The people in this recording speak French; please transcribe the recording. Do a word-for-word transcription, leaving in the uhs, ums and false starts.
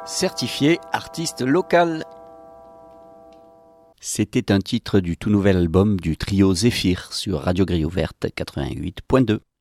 certifié artiste local. C'était un titre du tout nouvel album du trio Zéphyr sur Radio Grille Ouverte quatre-vingt-huit point deux.